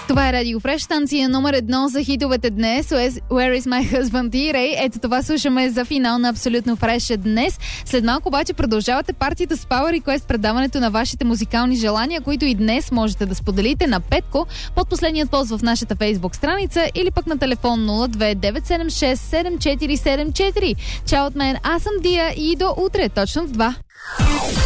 Това е Радио Фреш, станция номер 1 за хитовете днес. Where is my husband и Рей. Ето това слушаме за финал на Абсолютно Фреш днес. След малко обаче продължавате партията с Power Request, предаването на вашите музикални желания, които и днес можете да споделите на Петко под последният пост в нашата Фейсбук страница или пък на телефон 029767474. Чао от мен, аз съм Дия и до утре точно в 2.